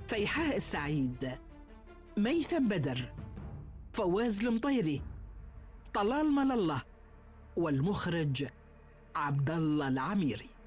فيحاء السعيد، ميثم بدر، فواز المطيري، طلال مال الله، والمخرج عبد الله العميري.